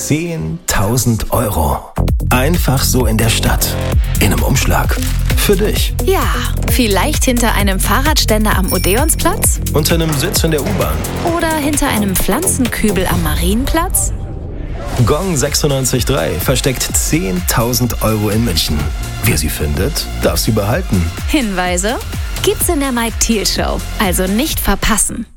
10.000 Euro. Einfach so in der Stadt. In einem Umschlag. Für dich. Ja, vielleicht hinter einem Fahrradständer am Odeonsplatz? Unter einem Sitz in der U-Bahn. Oder hinter einem Pflanzenkübel am Marienplatz? Gong 96.3 versteckt 10.000 Euro in München. Wer sie findet, darf sie behalten. Hinweise gibt's in der Mike Thiel Show, also nicht verpassen.